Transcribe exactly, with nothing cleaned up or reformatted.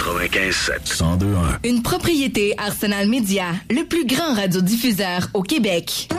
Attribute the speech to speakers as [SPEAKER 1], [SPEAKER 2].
[SPEAKER 1] quatre-vingt-quinze sept.
[SPEAKER 2] cent deux un.
[SPEAKER 3] Une propriété Arsenal Média, le plus grand radiodiffuseur au Québec.